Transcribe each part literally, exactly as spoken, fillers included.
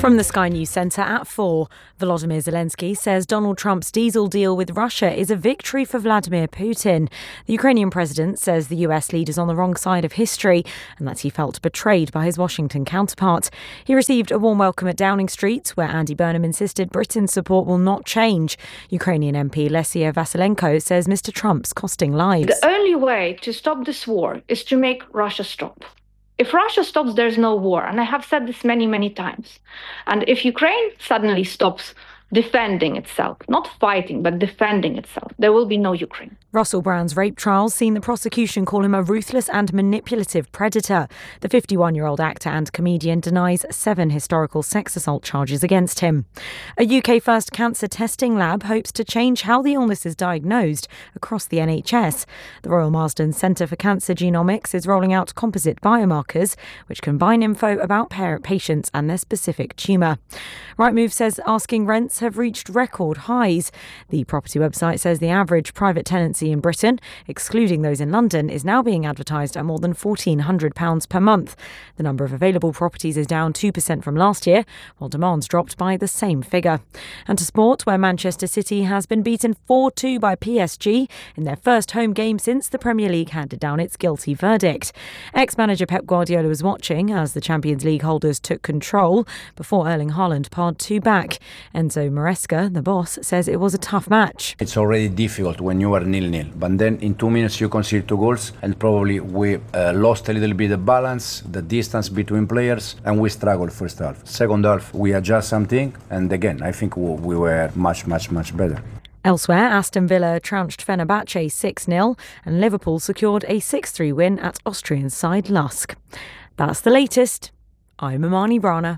From the Sky News Centre at four, Volodymyr Zelensky says Donald Trump's diesel deal with Russia is a victory for Vladimir Putin. The Ukrainian president says the U S leader's on the wrong side of history and that he felt betrayed by his Washington counterpart. He received a warm welcome at Downing Street, where Andy Burnham insisted Britain's support will not change. Ukrainian M P Lesia Vasylenko says Mr Trump's costing lives. The only way to stop this war is to make Russia stop. If Russia stops, there's no war. And I have said this many, many times. And if Ukraine suddenly stops defending itself, not fighting, but defending itself, there will be no Ukraine. Russell Brand's rape trial's seen the prosecution call him a ruthless and manipulative predator. The fifty-one-year-old actor and comedian denies seven historical sex assault charges against him. A U K-first cancer testing lab hopes to change how the illness is diagnosed across the N H S. The Royal Marsden Centre for Cancer Genomics is rolling out composite biomarkers which combine info about patients and their specific tumour. Rightmove says asking rents have reached record highs. The property website says the average private tenancy in Britain, excluding those in London, is now being advertised at more than fourteen hundred pounds per month. The number of available properties is down two percent from last year, while demand's dropped by the same figure. And to sport, where Manchester City has been beaten four two by P S G in their first home game since the Premier League handed down its guilty verdict. Ex-manager Pep Guardiola was watching as the Champions League holders took control before Erling Haaland parred two back. Enzo Maresca, the boss, says it was a tough match. It's already difficult when you are nil-nil, but then in two minutes you concede two goals, and probably we uh, lost a little bit the balance, the distance between players, and we struggled first half. Second half, we adjust something, and again, I think we, we were much, much, much better. Elsewhere, Aston Villa trounced Fenerbahce six nil, and Liverpool secured a six three win at Austrian side Lusk. That's the latest. I'm Amani Brana.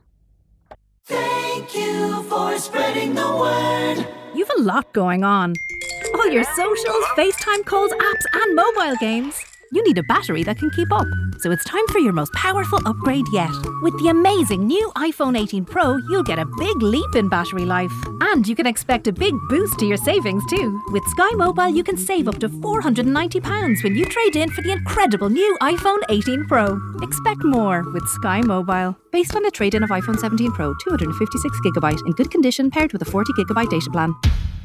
Thank you for spreading the word. You've a lot going on. All your socials, FaceTime calls, apps and mobile games. You need a battery that can keep up. So it's time for your most powerful upgrade yet. With the amazing new iPhone eighteen Pro, you'll get a big leap in battery life. And you can expect a big boost to your savings too. With Sky Mobile, you can save up to four hundred ninety pounds when you trade in for the incredible new iPhone eighteen Pro. Expect more with Sky Mobile. Based on a trade-in of iPhone seventeen Pro, two hundred fifty-six gigabyte in good condition paired with a forty gigabyte data plan.